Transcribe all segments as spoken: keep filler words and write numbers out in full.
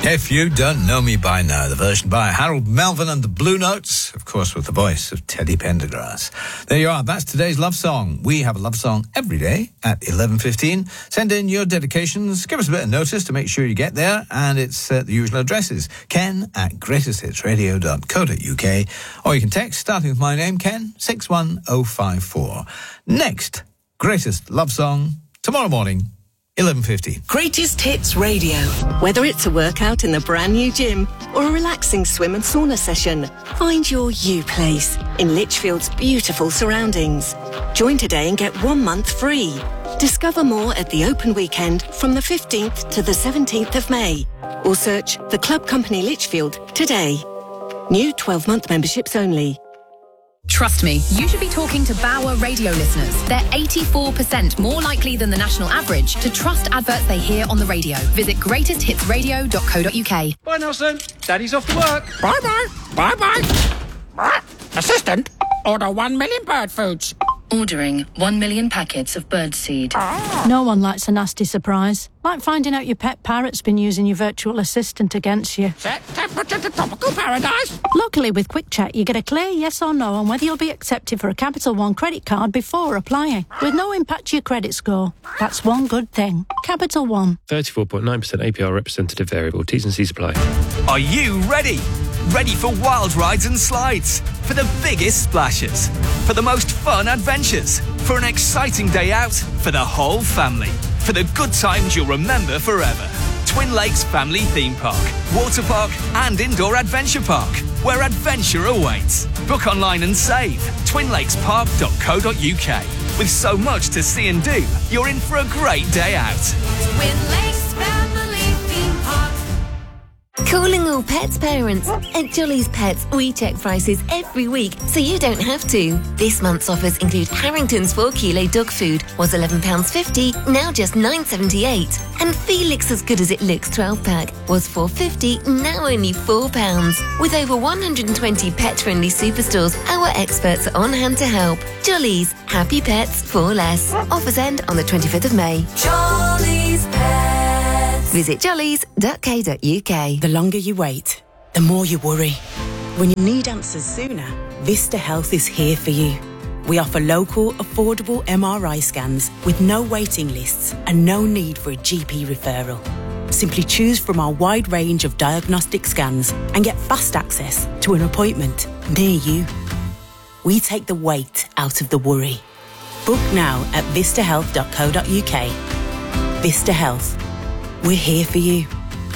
If you don't know me by now, the version by Harold Melvin and the Blue Notes, of course with the voice of Teddy Pendergrass. There you are, that's today's love song. We have a love song every day at eleven fifteen. Send in your dedications, give us a bit of notice to make sure you get there, and it's uh, the usual addresses, ken at greatest hits radio dot co dot uk, or you can text, starting with my name, Ken, six one oh five four. Next, greatest love song, tomorrow morning, eleven fifty. Greatest Hits Radio. Whether it's a workout in the brand new gym or a relaxing swim and sauna session, find your you place in Lichfield's beautiful surroundings. Join today and get one month free. Discover more at the open weekend from the fifteenth to the seventeenth of May, or search the Club Company Lichfield today. New twelve-month memberships only. Trust me, you should be talking to Bauer radio listeners. They're eighty-four percent more likely than the national average to trust adverts they hear on the radio. Visit greatest hits radio dot co dot uk. Bye, Nelson. Daddy's off to work. Bye-bye. Bye-bye. Assistant, order one million bird foods. Ordering one million packets of birdseed. Ah. No one likes a nasty surprise. Like finding out your pet parrot's been using your virtual assistant against you. Set temperature to tropical paradise. Luckily, with Quick Check, you get a clear yes or no on whether you'll be accepted for a Capital One credit card before applying, with no impact to your credit score. That's one good thing. Capital One. thirty-four point nine percent A P R representative variable. T's and C's apply. Are you ready? Ready for wild rides and slides? For the biggest splashes? For the most fun adventures? For an exciting day out? For the whole family? For the good times you'll remember forever? Twin Lakes Family Theme Park, Water Park and Indoor Adventure Park, where adventure awaits. Book online and save. twin lakes park dot co dot uk. With so much to see and do, you're in for a great day out. Twin Lakes Family Theme Park. Calling all pets parents. At Jolly's Pets, we check prices every week so you don't have to. This month's offers include Harrington's four kilo dog food, was eleven pounds fifty, now just nine pounds seventy-eight. And Felix As Good As It Looks twelve pack was four pounds fifty, now only four pounds. With over one hundred twenty pet-friendly superstores, our experts are on hand to help. Jolly's, happy pets for less. Offers end on the twenty-fifth of May. Jolly's Pets. Visit jollies dot co dot uk. The longer you wait, the more you worry. When you need answers sooner, Vista Health is here for you. We offer local, affordable M R I scans with no waiting lists and no need for a G P referral. Simply choose from our wide range of diagnostic scans and get fast access to an appointment near you. We take the weight out of the worry. Book now at vista health dot co dot uk. Vista Health. We're here for you.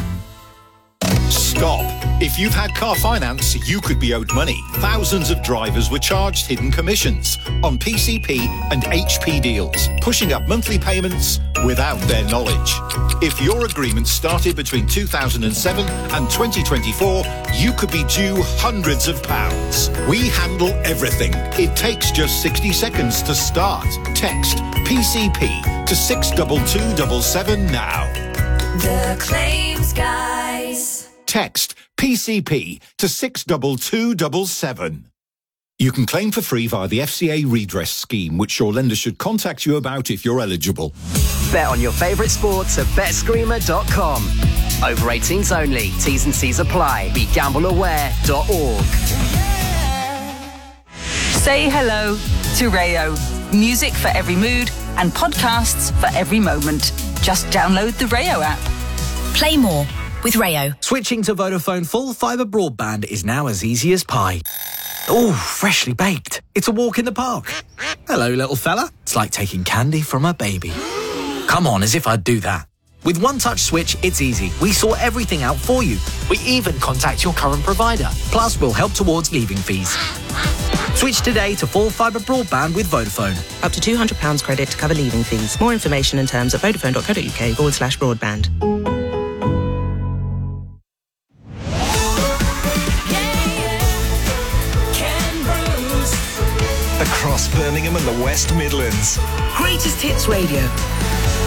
Stop. If you've had car finance, you could be owed money. Thousands of drivers were charged hidden commissions on P C P and H P deals, pushing up monthly payments without their knowledge. If your agreement started between two thousand seven and twenty twenty-four, you could be due hundreds of pounds. We handle everything. It takes just sixty seconds to start. Text P C P to six two two seven seven now. The Claims Guys. Text P C P to six two two seven seven. You can claim for free via the F C A redress scheme, which your lender should contact you about if you're eligible. Bet on your favourite sports at bet screamer dot com. Over eighteens only. T's and C's apply. Be gamble aware dot org. Say hello to Rayo. Music for every mood and podcasts for every moment. Just download the Rayo app. Play more with Rayo. Switching to Vodafone full fibre broadband is now as easy as pie. Oh, freshly baked. It's a walk in the park. Hello, little fella. It's like taking candy from a baby. Come on, as if I'd do that. With One Touch Switch, it's easy. We sort everything out for you. We even contact your current provider. Plus, we'll help towards leaving fees. Switch today to full fibre broadband with Vodafone. Up to two hundred pounds credit to cover leaving fees. More information and terms at vodafone dot co dot uk forward slash broadband. Across Birmingham and the West Midlands. Greatest Hits Radio.